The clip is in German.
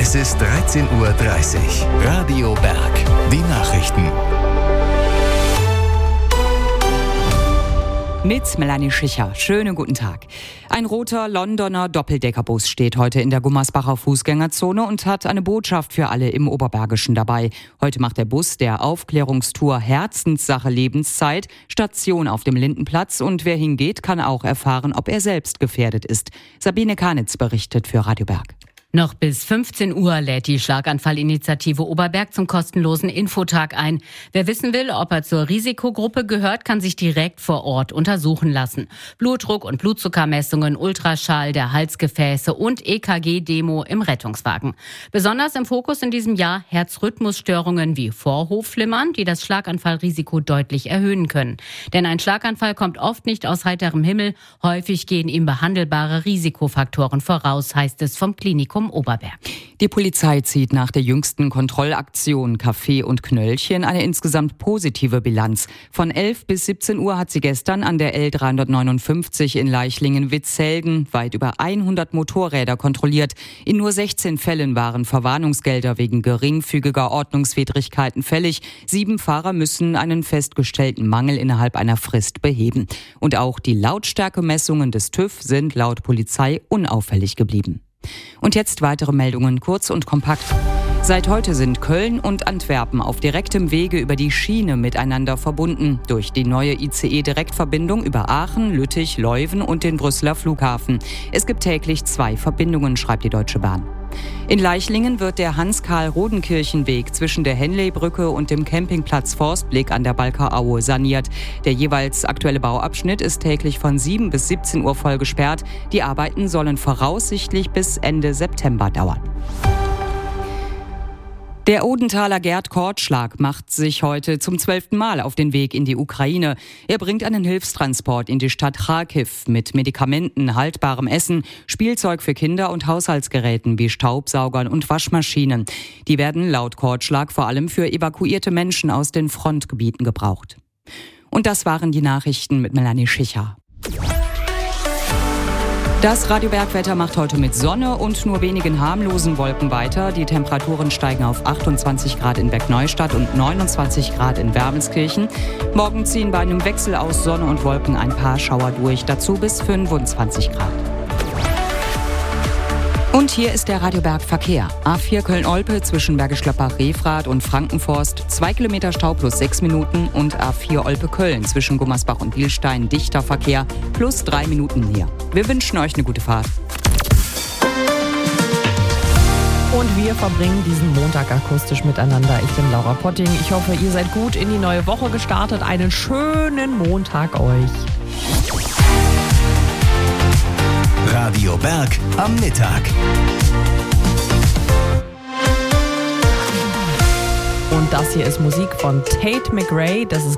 Es ist 13:30 Uhr. Radio Berg. Die Nachrichten. Mit Melanie Schicher. Schönen guten Tag. Ein roter Londoner Doppeldeckerbus steht heute in der Gummersbacher Fußgängerzone und hat eine Botschaft für alle im Oberbergischen dabei. Heute macht der Bus der Aufklärungstour Herzenssache Lebenszeit Station auf dem Lindenplatz und wer hingeht, kann auch erfahren, ob er selbst gefährdet ist. Sabine Kanitz berichtet für Radio Berg. Noch bis 15 Uhr lädt die Schlaganfallinitiative Oberberg zum kostenlosen Infotag ein. Wer wissen will, ob er zur Risikogruppe gehört, kann sich direkt vor Ort untersuchen lassen. Blutdruck- und Blutzuckermessungen, Ultraschall der Halsgefäße und EKG-Demo im Rettungswagen. Besonders im Fokus in diesem Jahr Herzrhythmusstörungen wie Vorhofflimmern, die das Schlaganfallrisiko deutlich erhöhen können. Denn ein Schlaganfall kommt oft nicht aus heiterem Himmel. Häufig gehen ihm behandelbare Risikofaktoren voraus, heißt es vom Klinikum Oberberg. Die Polizei zieht nach der jüngsten Kontrollaktion Kaffee und Knöllchen eine insgesamt positive Bilanz. Von 11 bis 17 Uhr hat sie gestern an der L359 in Leichlingen-Witzhelden weit über 100 Motorräder kontrolliert. In nur 16 Fällen waren Verwarnungsgelder wegen geringfügiger Ordnungswidrigkeiten fällig. 7 Fahrer müssen einen festgestellten Mangel innerhalb einer Frist beheben. Und auch die Lautstärkemessungen des TÜV sind laut Polizei unauffällig geblieben. Und jetzt weitere Meldungen, kurz und kompakt. Seit heute sind Köln und Antwerpen auf direktem Wege über die Schiene miteinander verbunden. Durch die neue ICE-Direktverbindung über Aachen, Lüttich, Leuven und den Brüsseler Flughafen. Es gibt täglich 2 Verbindungen, schreibt die Deutsche Bahn. In Leichlingen wird der Hans-Karl-Rodenkirchen-Weg zwischen der Henley-Brücke und dem Campingplatz Forstblick an der Balkeraue saniert. Der jeweils aktuelle Bauabschnitt ist täglich von 7 bis 17 Uhr voll gesperrt. Die Arbeiten sollen voraussichtlich bis Ende September dauern. Der Odenthaler Gerd Kortschlag macht sich heute zum 12. Mal auf den Weg in die Ukraine. Er bringt einen Hilfstransport in die Stadt Charkiw mit Medikamenten, haltbarem Essen, Spielzeug für Kinder und Haushaltsgeräten wie Staubsaugern und Waschmaschinen. Die werden laut Kortschlag vor allem für evakuierte Menschen aus den Frontgebieten gebraucht. Und das waren die Nachrichten mit Melanie Schicher. Das Radio Berg-Wetter macht heute mit Sonne und nur wenigen harmlosen Wolken weiter. Die Temperaturen steigen auf 28 Grad in Bergneustadt und 29 Grad in Wermelskirchen. Morgen ziehen bei einem Wechsel aus Sonne und Wolken ein paar Schauer durch, dazu bis 25 Grad. Und hier ist der Radio Berg Verkehr. A4 Köln-Olpe zwischen Bergisch Gladbach-Refrath und Frankenforst 2 Kilometer Stau plus 6 Minuten und A4 Olpe-Köln zwischen Gummersbach und Bielstein dichter Verkehr plus 3 Minuten mehr. Wir wünschen euch eine gute Fahrt. Und wir verbringen diesen Montag akustisch miteinander. Ich bin Laura Potting. Ich hoffe, ihr seid gut in die neue Woche gestartet. Einen schönen Montag euch. Radio Berg am Mittag. Und das hier ist Musik von Tate McRae. Das ist